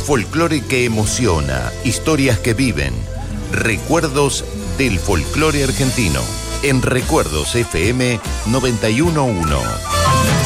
Folclore que emociona, historias que viven, recuerdos del folclore argentino. En Recuerdos FM 91.1.